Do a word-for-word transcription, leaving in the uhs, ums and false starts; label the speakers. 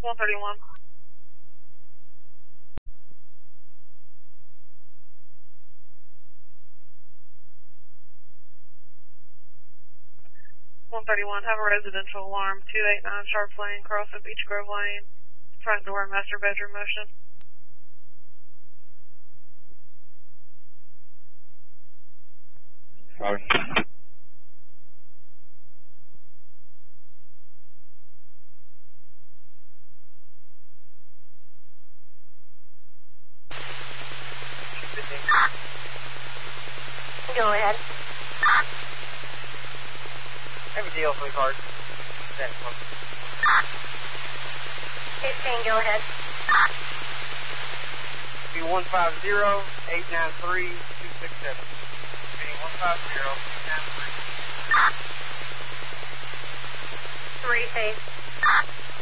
Speaker 1: one thirty-one. one thirty-one, have a residential alarm, two eighty-nine Sharps Lane, crossing Beach Grove Lane, front door, master bedroom motion.
Speaker 2: Sorry.
Speaker 3: Go ahead.
Speaker 4: I have a deal for the card.
Speaker 3: fifteen, go ahead.
Speaker 4: Be one five zero, eight nine three, two six seven. Be one five zero, eight nine three.
Speaker 3: Three, safe.